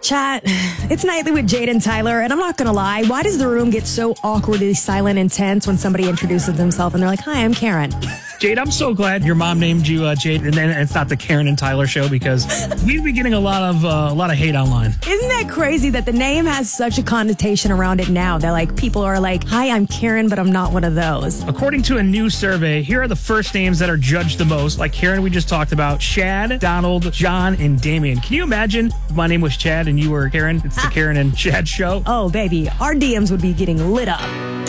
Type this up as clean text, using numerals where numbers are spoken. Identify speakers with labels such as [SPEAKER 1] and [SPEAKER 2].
[SPEAKER 1] Chat, it's Nightly with Jade and Tyler, and I'm not going to lie. Why does the room get so awkwardly silent and tense when somebody introduces themselves and they're like, hi, I'm Karen?
[SPEAKER 2] Jade, I'm so glad your mom named you Jade, and then it's not the Karen and Tyler show, because we've been getting a lot of hate online.
[SPEAKER 1] Isn't that crazy that the name has such a connotation around it now? That like people are like, hi, I'm Karen, but I'm not one of those.
[SPEAKER 2] According to a new survey, here are the first names that are judged the most, like Karen we just talked about: Chad, Donald, John, and Damien. Can you imagine if my name was Chad and you were Karen? It's the Karen and Chad show.
[SPEAKER 1] Oh, baby, our DMs would be getting lit up.